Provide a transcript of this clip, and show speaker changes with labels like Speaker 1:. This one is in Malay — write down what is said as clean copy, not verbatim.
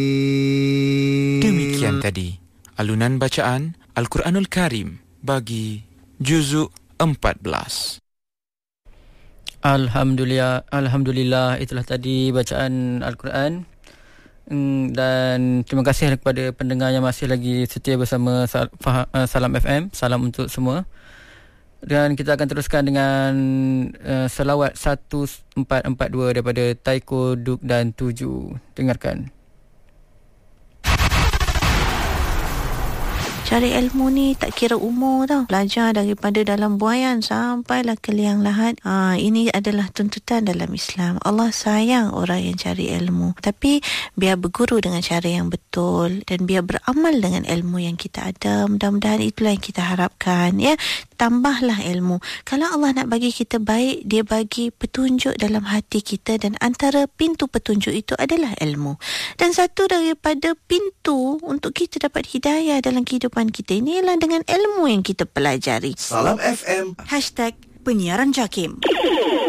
Speaker 1: Demikian tadi alunan bacaan Al-Quranul Karim bagi juzuk 14.
Speaker 2: Alhamdulillah, itulah tadi bacaan Al-Quran. Dan terima kasih kepada pendengar yang masih lagi setia bersama Salam FM. Salam untuk semua. Dan kita akan teruskan dengan selawat 1442 daripada Taiko Duk dan Tuju. Dengarkan.
Speaker 3: Cari ilmu ni tak kira umur tau. Belajar daripada dalam buayan sampailah ke liang lahat. Ini adalah tuntutan dalam Islam. Allah sayang orang yang cari ilmu. Tapi biar berguru dengan cara yang betul dan biar beramal dengan ilmu yang kita ada. Mudah-mudahan itulah yang kita harapkan. Ya, tambahlah ilmu. Kalau Allah nak bagi kita baik, Dia bagi petunjuk dalam hati kita dan antara pintu petunjuk itu adalah ilmu. Dan satu daripada pintu untuk kita dapat hidayah dalam kehidupan kita ini ialah dengan ilmu yang kita pelajari.
Speaker 4: Salam FM.
Speaker 3: #penyiaran JAKIM.